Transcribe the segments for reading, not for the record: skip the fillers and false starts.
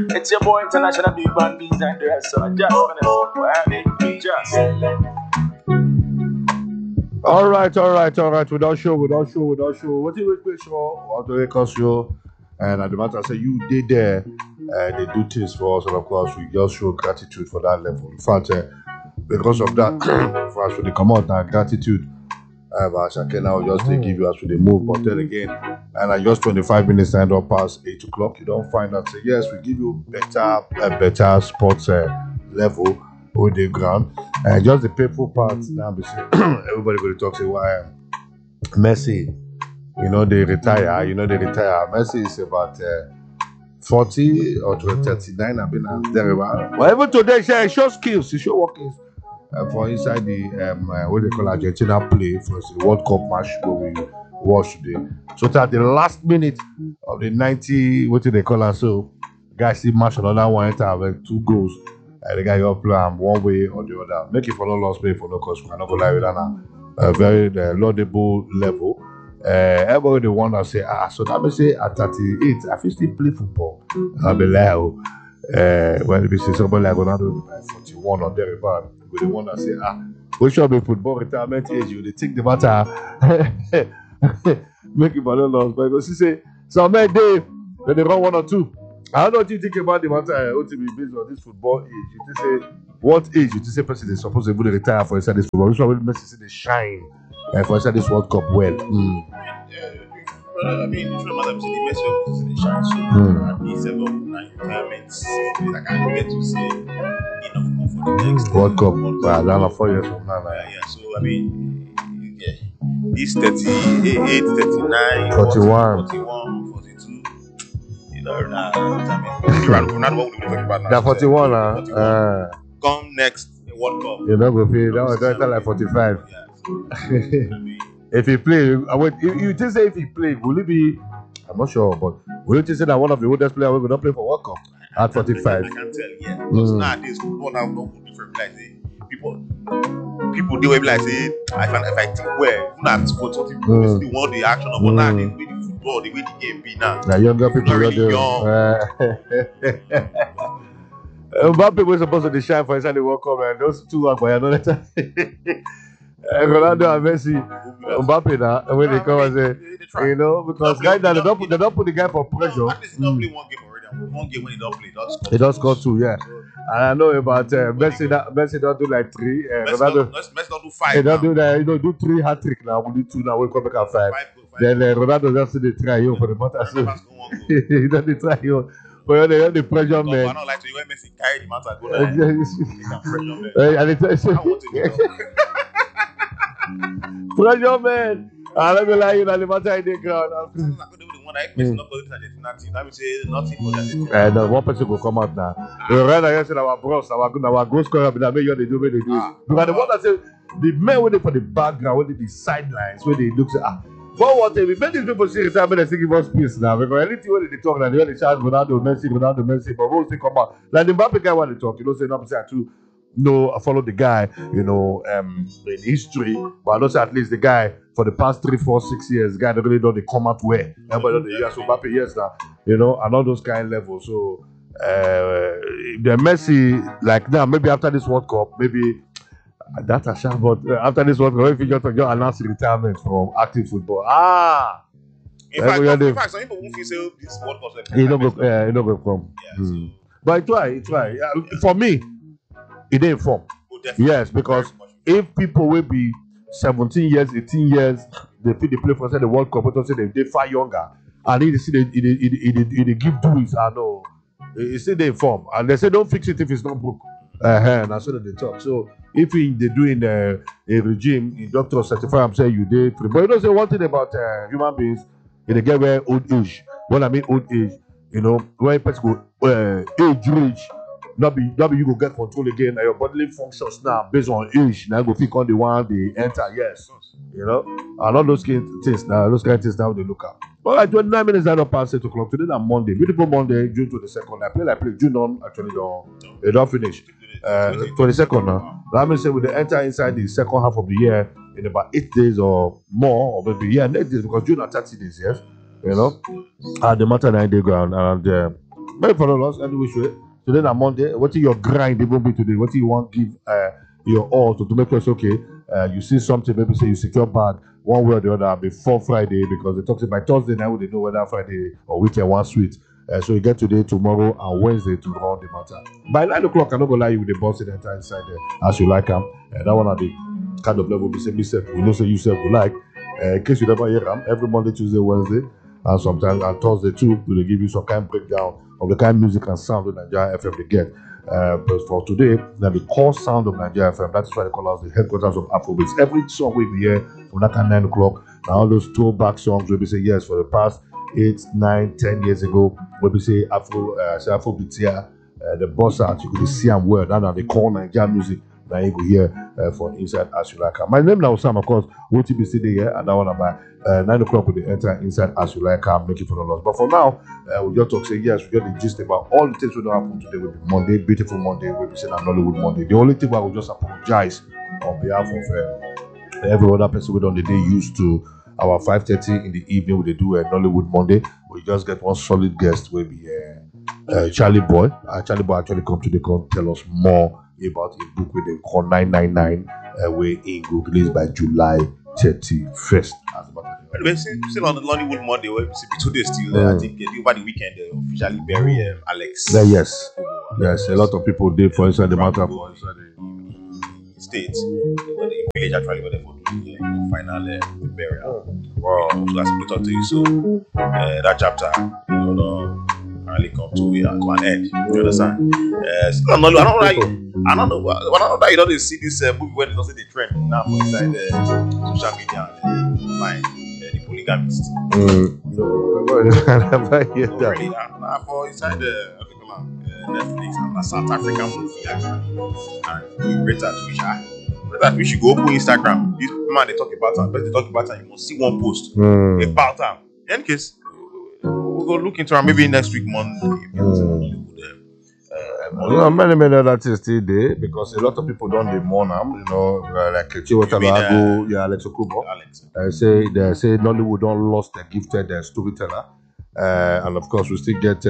It's your boy International Big Band Beans and the rest. So just gonna just. All right. Without show. What do you make sure? What do you cause show? And at the matter, I say you did there. They do things for us, and of course, we just show gratitude for that level. In fact, because of that, for us, when they come out now, gratitude. Shake now just they give you as they move, but then again, and I just 25 minutes and up past 8 o'clock, you don't find out. Say yes, we give you better sports level with the ground, and just the painful part now. Everybody going to talk say why Messi, they retire. Messi is about 40 or 39. I've been there. But even today, he shows skills, he shows workings. For inside the what they call Argentina play for the World Cup match where we watched today. So at the last minute of the 90, what do they call it? So guys see match another one enter with 2 goals. And the guy you play one way or the other. Make it for no loss, pay for no cost. We cannot go live with that. A very laudable level. Everybody the one that say, so that may say at 38, I feel still play football. I'll be like, when we say somebody like Ronaldo by 41 or thereabout. With the one that say, we should be football retirement age, you they take the matter, make it for no loss. But because you say, some men when they run 1 or 2. I don't know what you think about the matter OTB based on this football age. You say, what age? You say, person is supposed to be retire for inside this football. Which one will Messi say they shine for inside this World Cup well? I mean, it's not the Messi of the shine. So, at least 7 retirements, I can't get to say enough for the next World Cup. That's 4 years from now. Yeah, so I mean, he's 38, 39, 41, 42. Ronaldo, what would we talk about now? They're 41. Come next World Cup. You're not going to pay. That was like 45. Yeah, so, I mean, if he play, you just say if he play, will it be? I'm not sure, but will you just say that one of the oldest players will not play for World Cup at 45? I can tell, yeah. Because nowadays, football have no different like people do it like say, if I think where not for 40 people, they want the action of now they way the football, the way the game be now. The younger people really young. Mbappe was supposed to shine for inside the World Cup, and those two are for another time. Ronaldo and Messi, Mbappe now, when they come and say, because guys that they don't put the guy for pressure. At least he don't play one game already. One game when he don't play, he does score 2, yeah. And I know about Messi don't do like 3. Messi don't do 5. He don't do that. Do 3 hat trick now. We do 2 now. We come back at 5. Then Ronaldo just do the try for the matter. He don't try but the pressure man. I don't like to when Messi carry the matter go down. And pressure man. Let me lie you the matter in the ground. No, one person will come out now. Right now, said our bros, our goal scorer, but I mean, they do. Because the one that say the men waiting for the background, waiting the sidelines, where they look say, but what we made these people say retirement, they give us peace now. Because anything when they talk, and they shout Ronaldo, Messi, but we'll say come out. Like the Mbappe guy when they talk, say no, say I follow the guy, in history, but I don't say at least the guy for the past 3, 4, 6 years, the guy that really don't they come out where. Everybody know the years so Mbappe years now, and all those kind of levels. So the Messi, like now, maybe after this World Cup, maybe that's a shot, but after this World Cup, if you just announce retirement from active football. In fact, some people won't feel say this World Cup. He don't go come. Yeah, so. But he try. For me, it didn't form. Yes, because if people will be 17 years, 18 years, they play for the World Cup, but say they far younger, and they see they give doings. I know. It's still they form, and they say don't fix it if it's not broke. And that's what they talk. So if they doing a regime, the doctor certify I'm saying you did free. But say one thing about human beings, they get where old age. When I mean old age, when person go age reach, not be you go get control again, and your bodily functions now based on age. Now go pick on the one they enter, yes. And all those kind of things now, they look at. All right, 29 minutes out of past 8 o'clock. Today is Monday. Beautiful Monday, June 22nd. I play June on actually don't finish. 22nd now. That means we will enter inside the second half of the year in about 8 days or more, or maybe 8 days because June are 30 days, yes. At the matter 9 day ground, and Maybe follow us any which way. Today on Monday, what is your grind even be today? What do you want to give your all to make us okay? You see something, maybe say you secure bag one way or the other before Friday because they talk by Thursday night they know whether Friday or weekend one sweet. So you get today, tomorrow, and Wednesday to run the matter. By 9 o'clock, I'm not gonna lie you with the boss in the entire inside there as you like them. That one are the kind of level we say myself. We know say you self we like. In case you never hear them, every Monday, Tuesday, Wednesday, and sometimes on Thursday too, we'll give you some kind of breakdown of the kind of music and sound that Nigeria FM they get. But for today, the core sound of Nigeria FM, that's why they call us the headquarters of Afrobeats. Every song we hear from that kind of 9 o'clock, now all those throwback songs where we say yes for the past 8, 9, 10 years ago, where we say Afrobeats here, the boss out, you could see them well, now they call Nigeria music. Now you go here for Inside As You Like. My name now Sam, of course, OTB City here, and that one about 9 o'clock with the enter Inside As You Like. I'm making for the loss. But for now, we just talk say yes, we get the gist about all the things we don't happen today. Will be Monday, beautiful Monday, we'll be saying Nollywood Monday. The only thing I will just apologize on behalf of every other person we on the day used to our 5:30 in the evening we do a Nollywood Monday. We just get one solid guest will be Charlie Boy. Charlie Boy actually come today come tell us more about a book with a call 999 where it will released by July 31st. Anyway, still on the Nollywood Monday, where we see today still, I think over the weekend they officially bury Alex. Yes, a lot of people did for inside the matter for inside the state, the village actually where they for the final burial. Wow. So that's what we talk to you. So that chapter, finally come to an end. You understand? Still on Nollywood. I don't know that you don't see this movie where they don't see the trend now for inside social media and online. The polygamist. Never hear that. Really, for inside the Netflix and a South African movie actually, and Rita Twitter. We should go open Instagram. This man they talk about time. But they talk about time. You must see one post about time. In any case, we'll go look into it maybe next week Monday. Many other things still there because a lot of people don't mourn them, like Chiwata Alex Okubo. They say Nollywood don't lost the gifted storyteller, and of course we still get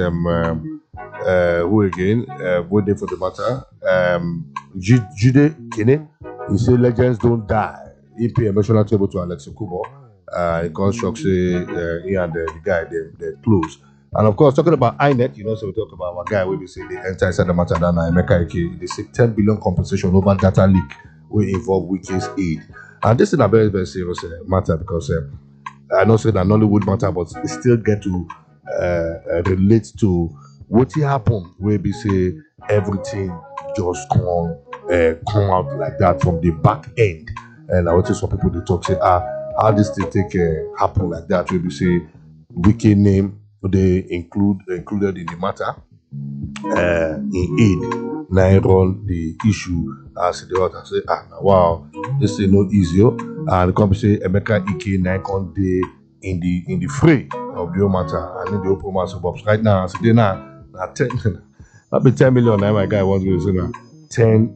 who again? Waiting for the matter. Jude Kene. He say legends don't die. He pay emotional tribute to Alex Okubo. He calls shock say he and the guy they close. And of course, talking about INET, so we talk about our guy where we say the entire side of matter than Emeka Ike, they say 10 billion compensation over data leak will involve Wike's aid. And this is a very, very serious matter because I know say that Nollywood matter, but it still get to relate to what happened where we say everything just come out like that from the back end. And I want to some people they talk say, how this thing take happen like that where we say Wike name they included in the matter in aid. Now run the issue as the author say, wow, this is not easy. And the company say Emeka Ike now come day in the fray of the matter and in the open mass of right now. So they now 10 that be 10 million now my guy wants to say now 10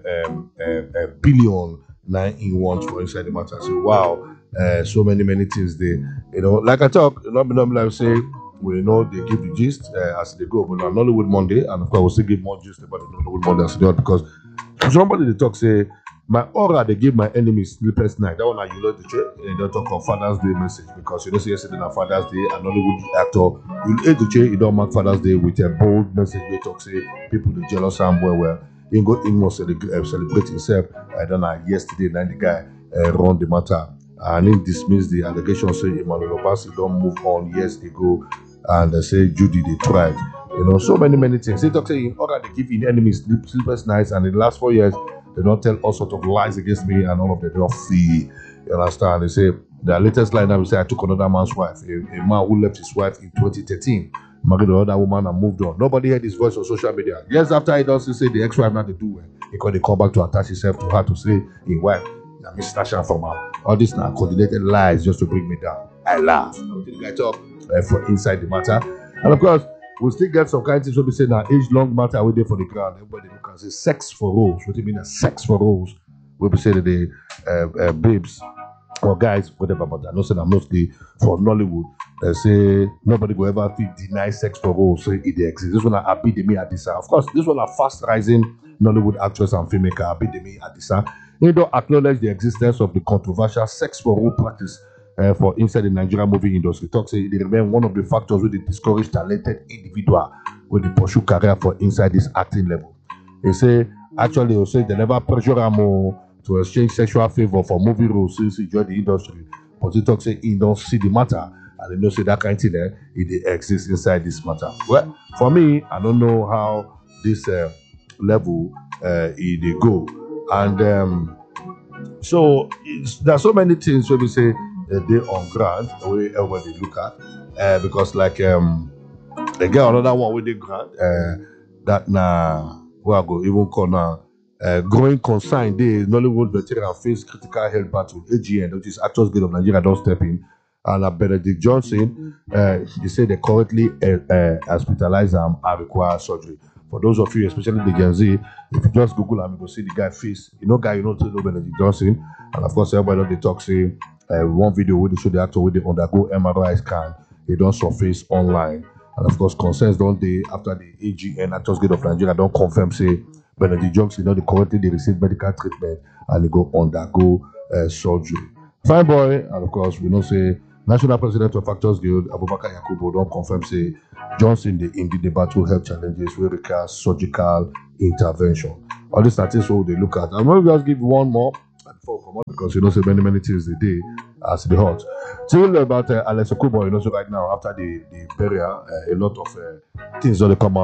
billion 9 in ones for inside the matter. So wow, so many things they like I talk, not like say we know they give the gist as they go, but on Nollywood Monday, and of course we'll still give more gist about the Nollywood Monday as well because somebody they talk say my aura they give my enemies sleepless night. That one you know the truth. They don't talk of Father's Day message because you know say yesterday on Father's Day and Nollywood actor you hate the chair, you don't mark Father's Day with a bold message. They talk say people the jealous and well. He go in must celebrate himself. I don't know yesterday night the guy run the matter and he dismissed the allegation say Emmanuel Obasi don't move on years ago. And they say Judy they tried. So many things. They talk say in order they give in enemies sleepless nights and in the last 4 years they don't tell all sorts of lies against me and all of them don't flee. You understand? They say the latest line now say I took another man's wife. A man who left his wife in 2013, married another woman and moved on. Nobody heard his voice on social media. Years after he does say the ex-wife not to do well. Because they come back to attach himself to her to say his wife. Now Miss Tasha from her. All this now coordinated lies just to bring me down. I laugh. I talk for inside the matter. And of course, we'll still get some kind of things where we say now age-long matter we there for the ground. Everybody look and say sex for roles. What do you mean sex for roles? Where we say that the babes or guys, whatever, but I know say I'm mostly for Nollywood. They say nobody will ever feel deny sex for roles, say it exists. This one are Abidemi Adisa. Of course, this one are fast rising Nollywood actress and filmmaker Abidemi Adisa. He don't acknowledge the existence of the controversial sex for role practice for inside the Nigerian movie industry. Talk say they remain one of the factors where they discourage talented individual when they pursue career for inside this acting level. They say actually they say they never pressure them to exchange sexual favor for movie roles since he joined the industry. But he talk say he don't see the matter and they know say that kind of thing it exists inside this matter. Well, for me, I don't know how this level they go. And so there are so many things where we say they on ground where everybody look at because like they get another one with the grant that now where I go even call now growing concern the Nollywood veteran face critical health battle AGN, which is Actors Guild of Nigeria, don't step in. And Benedict Johnson, they say they currently hospitalize them and require surgery. For those of you, especially the Gen Z, if you just Google and you go see the guy face, guy, to know Benedict Johnson. And of course, everybody they talk say one video where they show the actor where they undergo MRI scan, they don't surface online. And of course, concerns don't they after the AGN, Actors Guild of Nigeria, don't confirm say Benedict Johnson, they currently they receive medical treatment and they go undergo surgery. Fine boy, and of course, we know say National President of Actors Guild, Abubakar Yakubu, don't confirm say Johnson indeed the battle health challenges will require surgical intervention. All these statistics what they look at. I'm going to just give one more before we come on because say many things they do as the hot. Tell about Alex Okubo, so right now after the burial, a lot of things that come out.